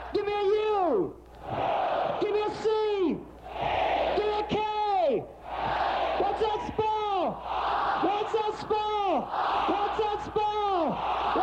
Give me a U. Give me a C. Give me a K. What's that spell? What's that spell? What's that spell?